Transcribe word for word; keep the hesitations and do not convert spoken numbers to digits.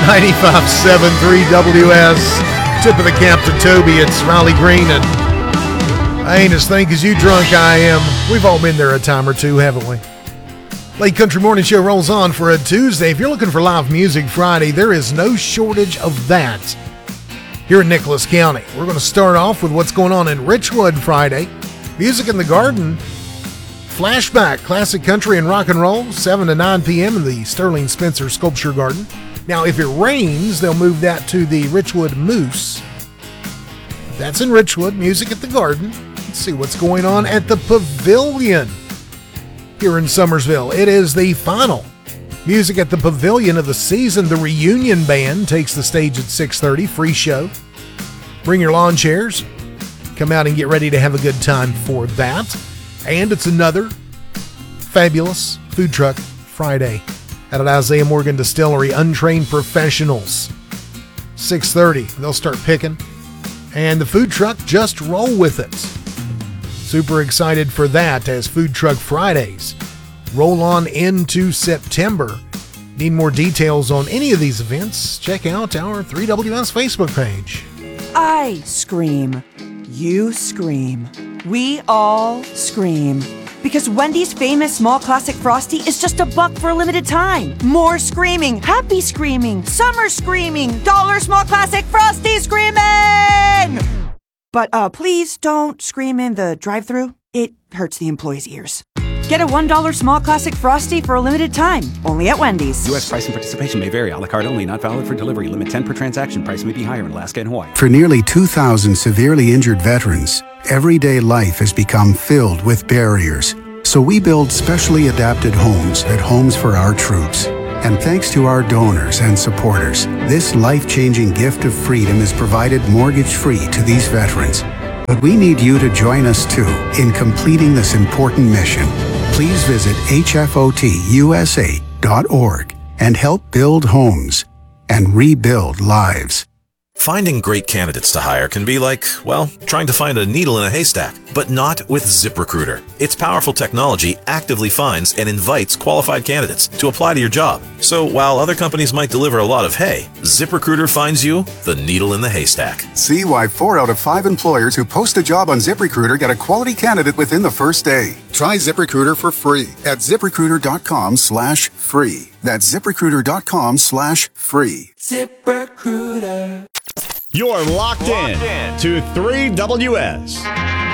ninety-five point seven three W S. Tip of the cap to Toby. It's Riley Green, and I ain't as think as you drunk I am. We've all been there a time or two, haven't we? Late Country Morning Show rolls on for a Tuesday. If you're looking for live music Friday, there is no shortage of that here in Nicholas County. We're going to start off with what's going on in Richwood Friday. Music in the Garden. Flashback, classic country and rock and roll, seven to nine p.m. in the Sterling Spencer Sculpture Garden. Now, if it rains, they'll move that to the Richwood Moose. That's in Richwood. Music at the Garden. Let's see what's going on at the Pavilion here in Summersville. It is the final Music at the Pavilion of the season. The Reunion Band takes the stage at six thirty. Free show. Bring your lawn chairs. Come out and get ready to have a good time for that. And it's another fabulous food truck Friday at an Isaiah Morgan Distillery. Untrained professionals. six thirty. They'll start picking. And the food truck, just roll with it. Super excited for that as Food Truck Fridays roll on into September. Need more details on any of these events? Check out our three W S Facebook page. I scream. You scream. We all scream. Because Wendy's famous small classic Frosty is just a buck for a limited time. More screaming, happy screaming, summer screaming, dollar small classic Frosty screaming! But uh, please don't scream in the drive-thru. It hurts the employees' ears. Get a one dollar small classic Frosty for a limited time. Only at Wendy's. U S price and participation may vary. A la carte only. Not valid for delivery. Limit ten per transaction. Price may be higher in Alaska and Hawaii. For nearly two thousand severely injured veterans, everyday life has become filled with barriers. So we build specially adapted homes at Homes for Our Troops. And thanks to our donors and supporters, this life-changing gift of freedom is provided mortgage-free to these veterans. But we need you to join us too in completing this important mission. Please visit H F O T U S A dot org and help build homes and rebuild lives. Finding great candidates to hire can be like, well, trying to find a needle in a haystack, but not with ZipRecruiter. Its powerful technology actively finds and invites qualified candidates to apply to your job. So while other companies might deliver a lot of hay, ZipRecruiter finds you the needle in the haystack. See why four out of five employers who post a job on ZipRecruiter get a quality candidate within the first day. Try ZipRecruiter for free at ZipRecruiter.com slash free. That's ZipRecruiter.com slash free. ZipRecruiter. You're locked, locked in, in to three W S.